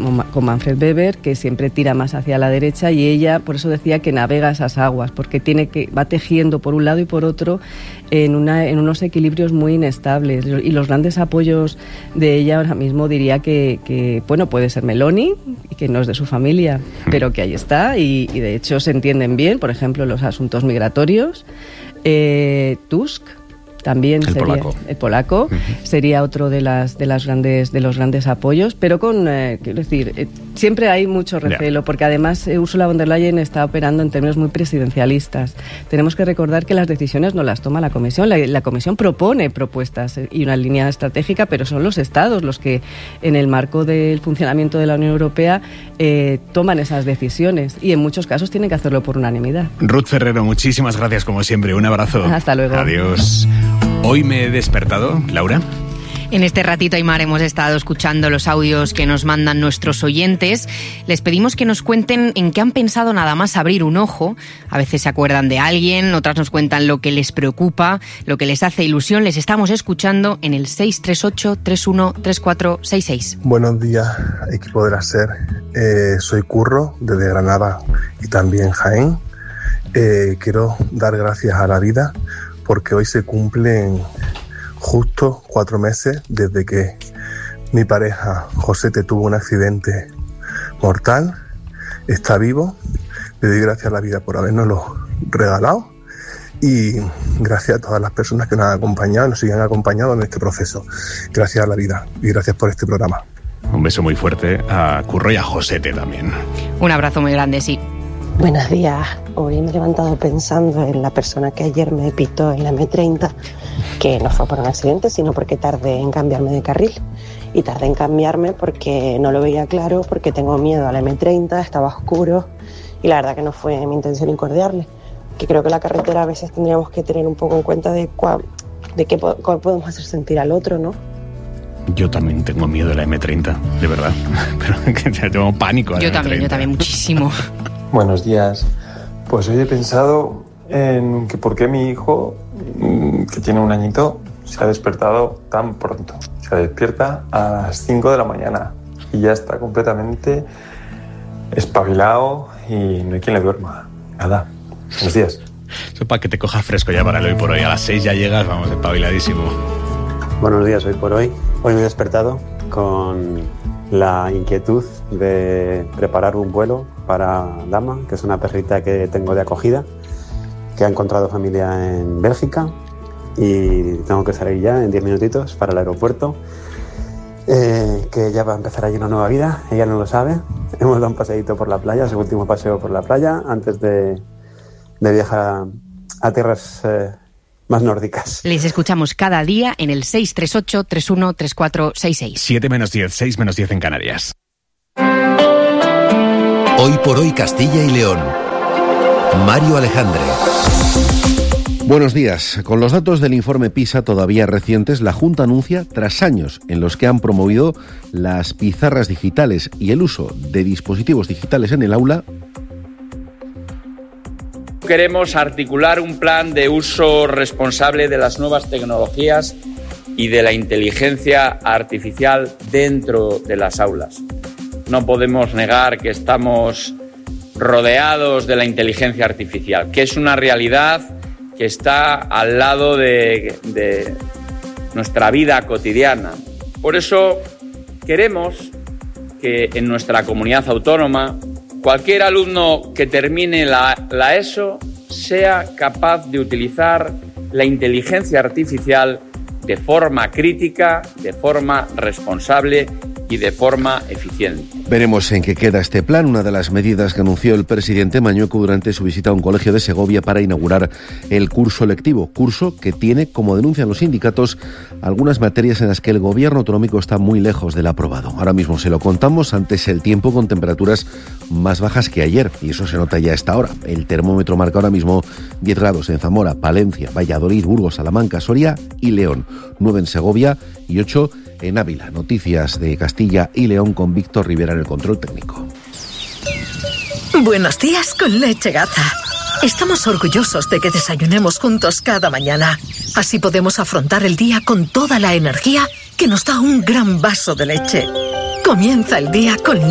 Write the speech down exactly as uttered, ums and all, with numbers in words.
con Manfred Weber, que siempre tira más hacia la derecha, y ella por eso decía que navega esas aguas, porque tiene que va tejiendo por un lado y por otro en, una, en unos equilibrios muy inestables. Y los grandes apoyos de ella ahora mismo diría que, que bueno, puede ser Meloni, que no es de su familia, pero que ahí está, y, y de hecho se entienden bien, por ejemplo, los asuntos migratorios. Eh, Tusk también el sería polaco. el polaco uh-huh. sería otro de las de las grandes de los grandes apoyos, pero con eh, quiero decir eh, siempre hay mucho recelo, yeah. porque además eh, Ursula von der Leyen está operando en términos muy presidencialistas. Tenemos que recordar que las decisiones no las toma la Comisión, la, la Comisión propone propuestas y una línea estratégica, pero son los Estados los que en el marco del funcionamiento de la Unión Europea eh, toman esas decisiones, y en muchos casos tienen que hacerlo por unanimidad. Ruth Ferrero, muchísimas gracias como siempre, un abrazo. Hasta luego. Adiós. Hoy me he despertado, Laura. En este ratito, Aymar, hemos estado escuchando los audios que nos mandan nuestros oyentes. Les pedimos que nos cuenten en qué han pensado nada más abrir un ojo. A veces se acuerdan de alguien, otras nos cuentan lo que les preocupa, lo que les hace ilusión. Les estamos escuchando en el seis tres ocho, tres uno tres cuatro seis seis. Buenos días, equipo de la SER. Eh, soy Curro, desde Granada y también Jaén. Eh, quiero dar gracias a la vida porque hoy se cumplen justo cuatro meses desde que mi pareja Josete tuvo un accidente mortal. Está vivo. Le doy gracias a la vida por habernoslo regalado, y gracias a todas las personas que nos han acompañado y nos siguen acompañando en este proceso. Gracias a la vida y gracias por este programa. Un beso muy fuerte a Curro y a Josete también. Un abrazo muy grande, sí. Buenos días. Hoy me he levantado pensando en la persona que ayer me pitó en la eme treinta, que no fue por un accidente, sino porque tardé en cambiarme de carril. Y tardé en cambiarme porque no lo veía claro, porque tengo miedo a la eme treinta, estaba oscuro, y la verdad que no fue mi intención incordiarle. Que creo que la carretera a veces tendríamos que tener un poco en cuenta de, cuál, de qué cómo podemos hacer sentir al otro, ¿no? Yo también tengo miedo de la eme treinta, de verdad. Pero que tengo pánico a la Yo eme treinta. también, yo también, muchísimo. Buenos días. Pues hoy he pensado en que por qué mi hijo, que tiene un añito, se ha despertado tan pronto. Se despierta a las cinco de la mañana y ya está completamente espabilado y no hay quien le duerma. Nada. Buenos días. Eso para que te cojas fresco ya para el hoy por hoy. A las seis ya llegas, vamos, espabiladísimo. Buenos días, hoy por hoy. Hoy me he despertado con la inquietud de preparar un vuelo para Dama, que es una perrita que tengo de acogida, que ha encontrado familia en Bélgica, y tengo que salir ya en diez minutitos para el aeropuerto, eh, que ya va a empezar allí una nueva vida. Ella no lo sabe. Hemos dado un paseíto por la playa, su último paseo por la playa, antes de, de viajar a, a tierras eh, más nórdicas. Les escuchamos cada día en el seis tres ocho, tres uno tres cuatro seis seis. siete menos diez, seis menos diez en Canarias. Hoy por hoy Castilla y León. Mario Alejandre. Buenos días. Con los datos del informe PISA todavía recientes, la Junta anuncia, tras años en los que han promovido las pizarras digitales y el uso de dispositivos digitales en el aula, queremos articular un plan de uso responsable de las nuevas tecnologías y de la inteligencia artificial dentro de las aulas. No podemos negar que estamos rodeados de la inteligencia artificial, que es una realidad que está al lado de, de nuestra vida cotidiana. Por eso queremos que en nuestra comunidad autónoma cualquier alumno que termine la, la ESO sea capaz de utilizar la inteligencia artificial de forma crítica, de forma responsable y de forma eficiente. Veremos en qué queda este plan, una de las medidas que anunció el presidente Mañueco durante su visita a un colegio de Segovia para inaugurar el curso lectivo, curso que tiene, como denuncian los sindicatos, algunas materias en las que el gobierno autonómico está muy lejos del aprobado. Ahora mismo se lo contamos, antes el tiempo con temperaturas más bajas que ayer, y eso se nota ya a esta hora. El termómetro marca ahora mismo diez grados en Zamora, Palencia, Valladolid, Burgos, Salamanca, Soria y León, nueve en Segovia y ocho en Ávila. Noticias de Castilla y León con Víctor Rivera en el control técnico. Buenos días con Leche Gaza. Estamos orgullosos de que desayunemos juntos cada mañana. Así podemos afrontar el día con toda la energía que nos da un gran vaso de leche. Comienza el día con